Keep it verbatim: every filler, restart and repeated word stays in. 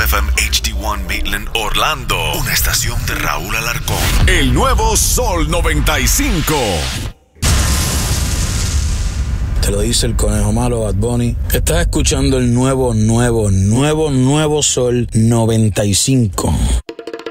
F M H D uno Maitland, Orlando. Una estación de Raúl Alarcón. El nuevo Sol noventa y cinco. Te lo dice el conejo malo, Bad Bunny. Estás escuchando el nuevo, nuevo, nuevo, nuevo Sol noventa y cinco.